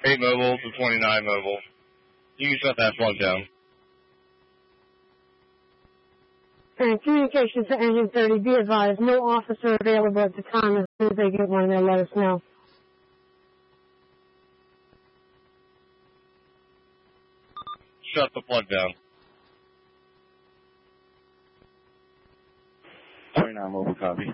8 mobile to 29 mobile. You can shut that plug down. And communication to engine 30, be advised, no officer available at the time. As soon as they get one, they'll let us know. Shut the plug down. 29 mobile, copy.